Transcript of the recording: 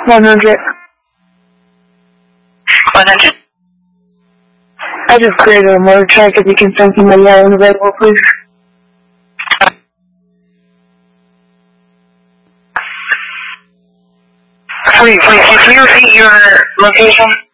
100. 100? I just created a motor track. If you can send somebody out when available, please. Please, can you repeat your location?